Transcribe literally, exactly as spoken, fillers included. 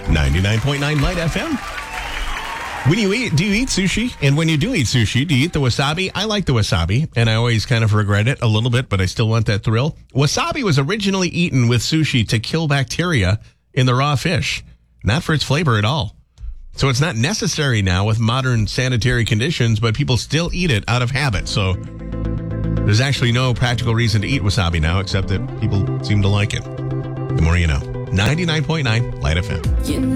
ninety-nine point nine Light F M. When you eat, do you eat sushi? And when you do eat sushi, do you eat the wasabi? I like the wasabi, and I always kind of regret it a little bit, but I still want that thrill. Wasabi was originally eaten with sushi to kill bacteria in the raw fish, not for its flavor at all. So it's not necessary now with modern sanitary conditions, but people still eat it out of habit. So there's actually no practical reason to eat wasabi now, except that people seem to like it. The more you know. ninety-nine point nine Light F M. You know